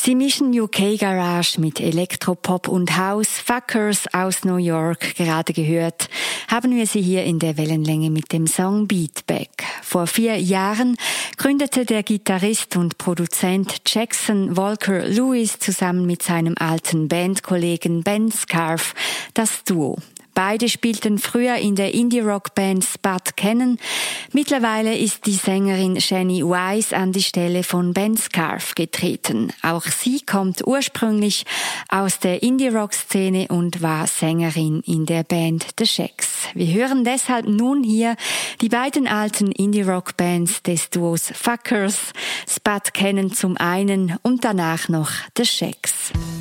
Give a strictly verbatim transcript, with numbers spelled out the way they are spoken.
Sie mischen U K-Garage mit Elektropop und House. Fuckers aus New York, gerade gehört, haben wir sie hier in der Wellenlänge mit dem Song Beat Back. Vor vier Jahren gründete der Gitarrist und Produzent Jackson Walker Lewis zusammen mit seinem alten Bandkollegen Ben Scarf das Duo. Beide spielten früher in der Indie-Rock-Band Spud Cannon. Mittlerweile ist die Sängerin Shani Wise an die Stelle von Ben Scarf getreten. Auch sie kommt ursprünglich aus der Indie-Rock-Szene und war Sängerin in der Band The Shacks. Wir hören deshalb nun hier die beiden alten Indie-Rock-Bands des Duos Fuckers, Spud Cannon zum einen und danach noch The Shacks.